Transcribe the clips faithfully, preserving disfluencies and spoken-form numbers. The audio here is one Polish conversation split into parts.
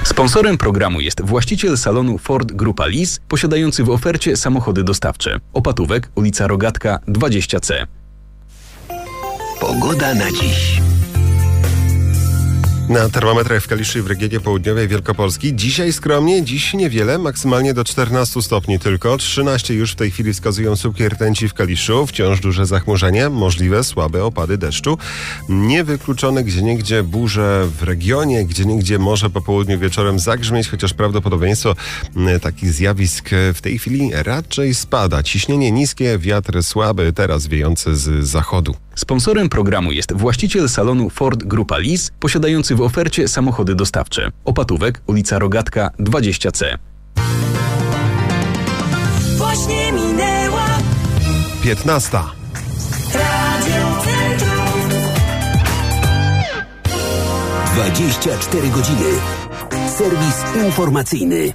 Sponsorem programu jest właściciel salonu Ford Grupa Lis, posiadający w ofercie samochody dostawcze. Opatówek, ulica Rogatka dwadzieścia C. Pogoda na dziś. Na termometrach w Kaliszu i w regionie południowej Wielkopolski. Dzisiaj skromnie, dziś niewiele, maksymalnie do czternastu stopni tylko. trzynaście już w tej chwili wskazują słupki rtęci w Kaliszu. Wciąż duże zachmurzenie, możliwe słabe opady deszczu. Niewykluczone gdzieniegdzie burze w regionie, gdzieniegdzie może po południu wieczorem zagrzmieć, chociaż prawdopodobieństwo takich zjawisk w tej chwili raczej spada. Ciśnienie niskie, wiatr słaby, teraz wiejący z zachodu. Sponsorem programu jest właściciel salonu Ford Grupa Lis, posiadający w ofercie samochody dostawcze. Opatówek, ulica Rogatka dwadzieścia C. Właśnie minęła piętnasta. Radio Centrum. dwadzieścia cztery godziny. Serwis informacyjny.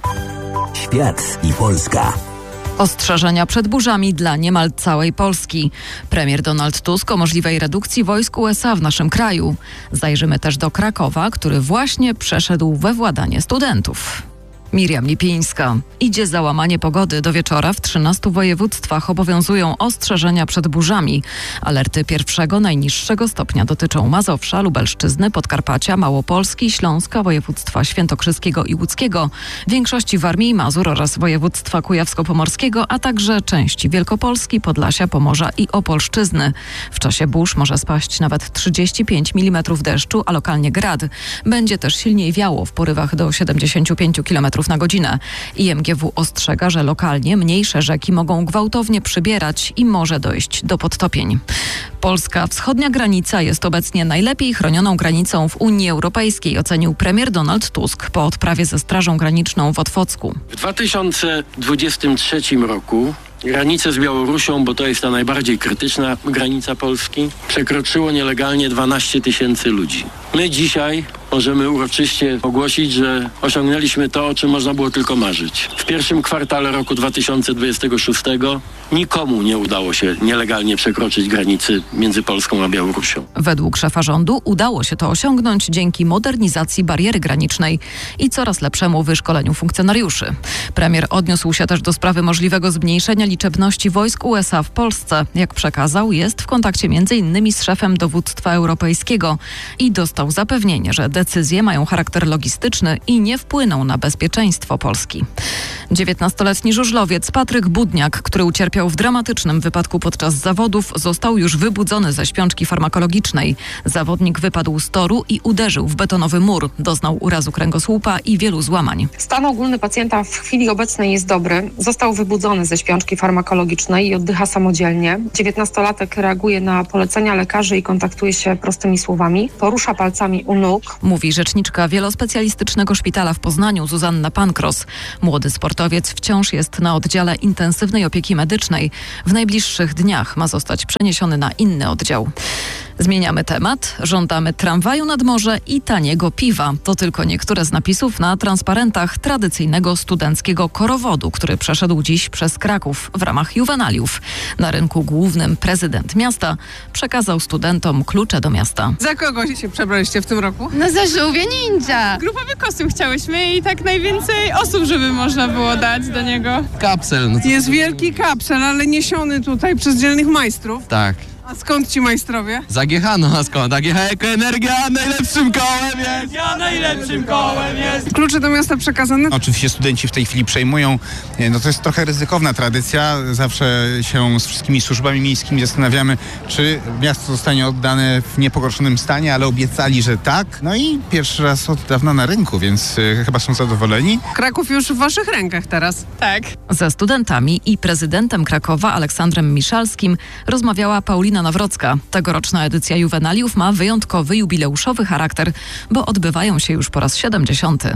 Świat i Polska. Ostrzeżenia przed burzami dla niemal całej Polski. Premier Donald Tusk o możliwej redukcji wojsk U S A w naszym kraju. Zajrzymy też do Krakowa, który właśnie przeszedł we władanie studentów. Miriam Lipińska. Idzie załamanie pogody. Do wieczora w trzynastu województwach obowiązują ostrzeżenia przed burzami. Alerty pierwszego, najniższego stopnia dotyczą Mazowsza, Lubelszczyzny, Podkarpacia, Małopolski, Śląska, województwa świętokrzyskiego i łódzkiego, większości Warmii i Mazur oraz województwa kujawsko-pomorskiego, a także części Wielkopolski, Podlasia, Pomorza i Opolszczyzny. W czasie burz może spaść nawet trzydzieści pięć milimetrów deszczu, a lokalnie grad. Będzie też silniej wiało w porywach do siedemdziesiąt pięć kilometrów na godzinę. I M G W ostrzega, że lokalnie mniejsze rzeki mogą gwałtownie przybierać i może dojść do podtopień. Polska wschodnia granica jest obecnie najlepiej chronioną granicą w Unii Europejskiej, ocenił premier Donald Tusk po odprawie ze Strażą Graniczną w Otwocku. W dwa tysiące dwudziestym trzecim roku granicę z Białorusią, bo to jest ta najbardziej krytyczna granica Polski, przekroczyło nielegalnie dwanaście tysięcy ludzi. My dzisiaj możemy uroczyście ogłosić, że osiągnęliśmy to, o czym można było tylko marzyć. W pierwszym kwartale roku dwa tysiące dwudziestego szóstego nikomu nie udało się nielegalnie przekroczyć granicy między Polską a Białorusią. Według szefa rządu udało się to osiągnąć dzięki modernizacji bariery granicznej i coraz lepszemu wyszkoleniu funkcjonariuszy. Premier odniósł się też do sprawy możliwego zmniejszenia liczebności wojsk U S A w Polsce. Jak przekazał, jest w kontakcie między innymi z szefem dowództwa europejskiego i dostał zapewnienie, że decyzje mają charakter logistyczny i nie wpłyną na bezpieczeństwo Polski. dziewiętnastoletni żużlowiec Patryk Budniak, który ucierpiał w dramatycznym wypadku podczas zawodów, został już wybudzony ze śpiączki farmakologicznej. Zawodnik wypadł z toru i uderzył w betonowy mur. Doznał urazu kręgosłupa i wielu złamań. Stan ogólny pacjenta w chwili obecnej jest dobry. Został wybudzony ze śpiączki farmakologicznej i oddycha samodzielnie. dziewiętnastolatek reaguje na polecenia lekarzy i kontaktuje się prostymi słowami. Porusza palcami u nóg. Mówi rzeczniczka wielospecjalistycznego szpitala w Poznaniu Zuzanna Pankros. Młody sportowiec wciąż jest na oddziale intensywnej opieki medycznej. W najbliższych dniach ma zostać przeniesiony na inny oddział. Zmieniamy temat. Żądamy tramwaju nad morze i taniego piwa. To tylko niektóre z napisów na transparentach tradycyjnego studenckiego korowodu, który przeszedł dziś przez Kraków w ramach juwenaliów. Na rynku głównym prezydent miasta przekazał studentom klucze do miasta. Za kogo się przebraliście w tym roku? No za żółwie ninja. Grupowy kostium chciałyśmy i tak najwięcej osób, żeby można było dać do niego. Kapsel. No. Jest wielki kapsel, ale niesiony tutaj przez dzielnych majstrów. Tak. A skąd ci majstrowie? Z A G H, no a skąd? A G H Ekoenergia najlepszym kołem jest! Ja najlepszym kołem jest! Klucze do miasta przekazane? Oczywiście studenci w tej chwili przejmują, no to jest trochę ryzykowna tradycja, zawsze się z wszystkimi służbami miejskimi zastanawiamy, czy miasto zostanie oddane w niepogorszonym stanie, ale obiecali, że tak. No i pierwszy raz od dawna na rynku, więc y, chyba są zadowoleni. Kraków już w waszych rękach teraz. Tak. Ze studentami i prezydentem Krakowa Aleksandrem Miszalskim rozmawiała Paulina Nawrocka. Tegoroczna edycja juwenaliów ma wyjątkowy jubileuszowy charakter, bo odbywają się już po raz siedemdziesiąty.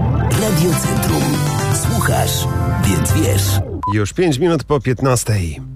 Radio Centrum. Słuchasz, więc wiesz. Już pięć minut po piętnastej.